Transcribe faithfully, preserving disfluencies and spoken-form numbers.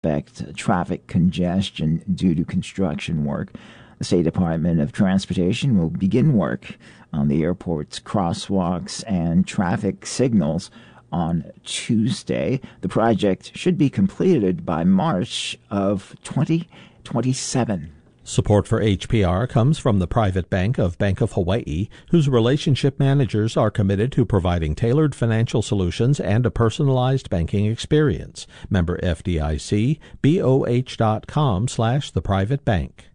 expect traffic congestion due to construction work. The State Department of Transportation will begin work on the airport's crosswalks and traffic signals on Tuesday. The project should be completed by March of twenty twenty-seven. Support for H P R comes from the private bank of Bank of Hawaii, whose relationship managers are committed to providing tailored financial solutions and a personalized banking experience. Member F D I C, B O H dot com slash the private bank.